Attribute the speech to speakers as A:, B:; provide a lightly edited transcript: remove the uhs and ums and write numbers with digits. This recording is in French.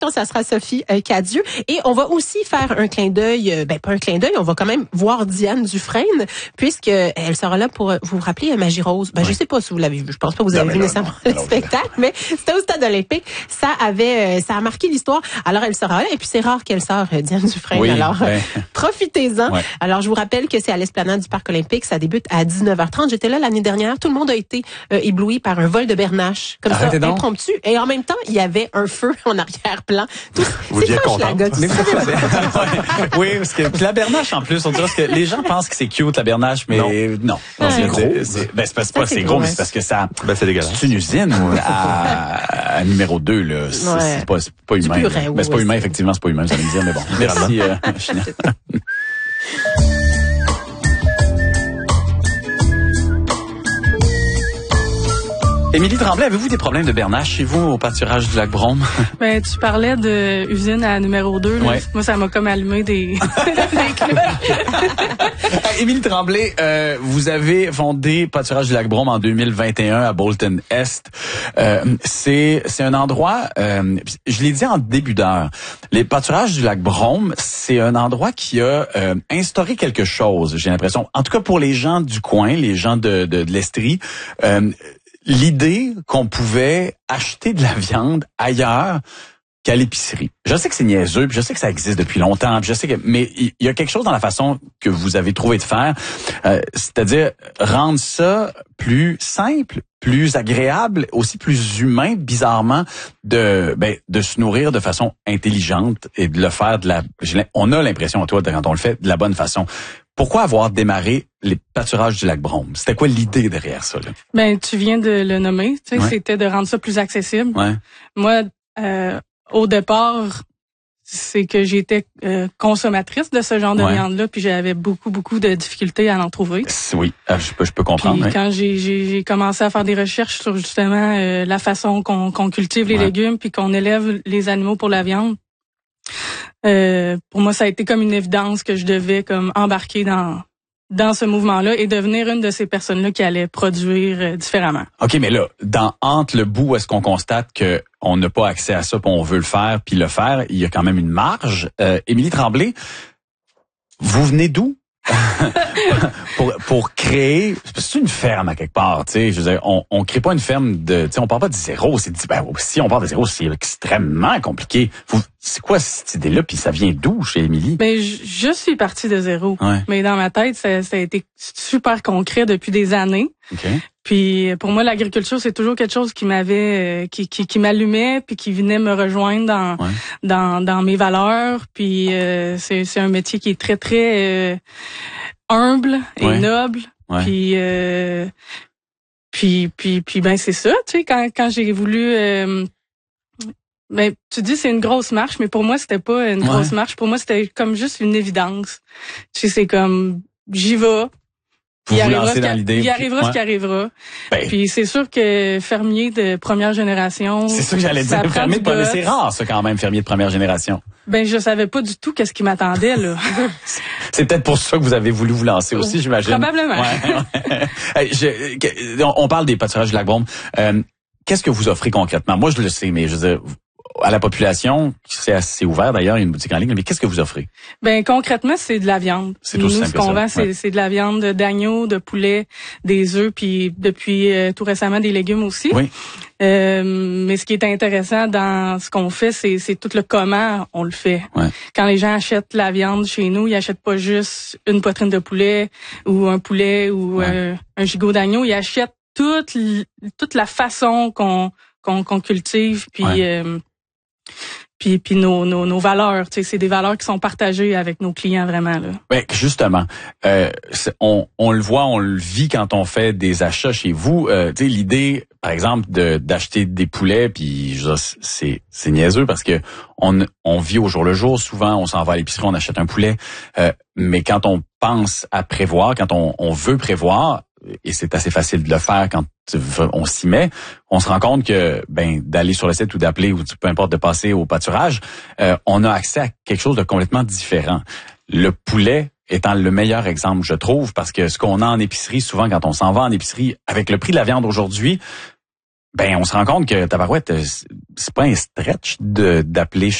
A: Donc, ça sera Sophie Cadieux. Et on va aussi faire un clin d'œil, pas un clin d'œil, on va quand même voir Diane Dufresne, puisque elle sera là pour vous rappeler Magie Rose. Je sais pas si vous l'avez vu, je pense pas que vous avez vu nécessairement le spectacle, mais c'était au Stade olympique. Ça a marqué l'histoire. Alors, elle sera là, et puis c'est rare qu'elle sort, Diane Dufresne. Alors, profitez-en. Ouais. Alors, je vous rappelle que c'est à l'esplanade du Parc olympique, ça débute à 19h30. J'étais là l'année dernière, tout le monde a été ébloui par un vol de bernache, comme ça, impromptu. Et en même temps, il y avait un feu en arrière-plan.
B: Vous êtes contente?
C: Oui, parce que la bernache, en plus, on dirait que les gens pensent que c'est cute, la bernache, mais non.
B: C'est gros.
C: C'est pas c'est gros, mais c'est parce que ça...
B: c'est dégueulasse.
C: C'est une usine à numéro 2, là. C'est pas humain. Mais c'est pas humain, effectivement, c'est pas humain, vous allez me dire, mais bon. Merci, China. Émilie Tremblay, avez-vous des problèmes de bernache chez vous au pâturage du Lac-Brome?
D: Tu parlais de usine à numéro 2. Là. Ouais. Moi, ça m'a comme allumé des
C: Émilie Tremblay, vous avez fondé Pâturage du Lac-Brome en 2021 à Bolton Est. C'est un endroit, je l'ai dit en début d'heure, les pâturages du Lac-Brome, c'est un endroit qui a instauré quelque chose, j'ai l'impression. En tout cas, pour les gens du coin, les gens de l'Estrie, l'idée qu'on pouvait acheter de la viande ailleurs qu'à l'épicerie. Je sais que c'est niaiseux, puis je sais que ça existe depuis longtemps, puis je sais que, mais il y a quelque chose dans la façon que vous avez trouvé de faire, c'est-à-dire rendre ça plus simple, plus agréable, aussi plus humain, bizarrement, de se nourrir de façon intelligente et de le faire on a l'impression, toi, quand on le fait, de la bonne façon. Pourquoi avoir démarré les pâturages du Lac-Brome? C'était quoi l'idée derrière ça, là?
D: Tu viens de le nommer. Tu sais, c'était de rendre ça plus accessible.
C: Ouais.
D: Moi, au départ, c'est que j'étais consommatrice de ce genre de viande-là, puis j'avais beaucoup de difficultés à en trouver.
C: Oui, je peux comprendre.
D: Puis quand j'ai commencé à faire des recherches sur justement la façon qu'on cultive les légumes, puis qu'on élève les animaux pour la viande, pour moi, ça a été comme une évidence que je devais comme embarquer dans ce mouvement-là et devenir une de ces personnes-là qui allait produire différemment.
C: OK, mais là, entre le bout où est-ce qu'on constate que on n'a pas accès à ça, puis on veut le faire, puis le faire, il y a quand même une marge. Émilie Tremblay, vous venez d'où? pour créer, c'est une ferme à quelque part, tu sais, je veux dire, on crée pas une ferme tu sais, on part pas de zéro, si on part de zéro, c'est extrêmement compliqué. C'est quoi cette idée-là, puis ça vient d'où chez Émilie?
D: Je suis partie de zéro, mais dans ma tête, ça a été super concret depuis des années.
C: Okay.
D: Puis pour moi, l'agriculture, c'est toujours quelque chose qui m'avait, qui m'allumait, puis qui venait me rejoindre dans mes valeurs. Puis c'est un métier qui est très très humble et noble. Ouais. Puis c'est ça, tu sais, quand j'ai voulu tu dis c'est une grosse marche, mais pour moi c'était pas une grosse marche. Pour moi c'était comme juste une évidence. Tu sais, c'est comme j'y vais. Il arrivera ce qui arrivera. Puis c'est sûr que fermier de première génération.
C: C'est sûr que j'allais dire fermier de première, c'est rare ça quand même, fermier de première génération.
D: Je savais pas du tout qu'est-ce qui m'attendait là.
C: C'est peut-être pour ça que vous avez voulu vous lancer aussi, j'imagine.
D: Probablement.
C: On parle des pâturages du Lac-Brome. Qu'est-ce que vous offrez concrètement? Moi je le sais, mais je veux dire, à la population, c'est assez ouvert d'ailleurs, il y a une boutique en ligne, mais qu'est-ce que vous offrez?
D: Concrètement, c'est de la viande.
C: C'est tout simple.
D: Nous, ce qu'on vend, c'est de la viande d'agneau, de poulet, des œufs, puis depuis tout récemment des légumes aussi.
C: Oui.
D: Mais ce qui est intéressant dans ce qu'on fait, c'est tout le comment on le fait.
C: Ouais.
D: Quand les gens achètent la viande chez nous, ils achètent pas juste une poitrine de poulet ou un poulet ou un gigot d'agneau, ils achètent toute la façon qu'on cultive, puis puis nos valeurs, tu sais, c'est des valeurs qui sont partagées avec nos clients vraiment là.
C: Justement, on le voit, on le vit quand on fait des achats chez vous. Tu sais, l'idée, par exemple, d'acheter des poulets, puis c'est niaiseux parce que on vit au jour le jour. Souvent, on s'en va à l'épicerie, on achète un poulet, mais quand on pense à prévoir, quand on veut prévoir, et c'est assez facile de le faire quand on s'y met, on se rend compte que d'aller sur le site ou d'appeler ou peu importe de passer au pâturage, on a accès à quelque chose de complètement différent. Le poulet étant le meilleur exemple, je trouve, parce que ce qu'on a en épicerie, souvent quand on s'en va en épicerie, avec le prix de la viande aujourd'hui, ben on se rend compte que tabarouette, c'est pas un stretch d'appeler